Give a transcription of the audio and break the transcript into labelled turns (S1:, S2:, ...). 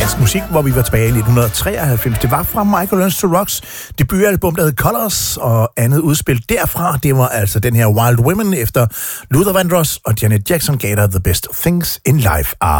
S1: dansk musik, hvor vi var tilbage i 1993. Det var fra Michael Learns to Rocks debutalbum, der hed Colors, og andet udspil derfra, det var altså den her Wild Women efter Luther Vandross og Janet Jackson gav der The Best Things in Life are